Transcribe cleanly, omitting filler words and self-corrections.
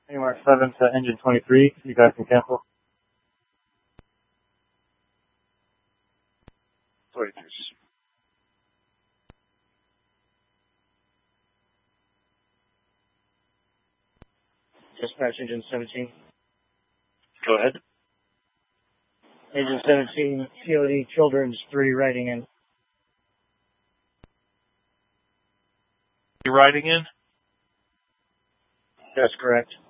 Anywhere 7 to engine 23. You guys can cancel. 23. Dispatch engine 17. Go ahead. Engine 17, COD Children's 3 writing in. You riding in? That's correct.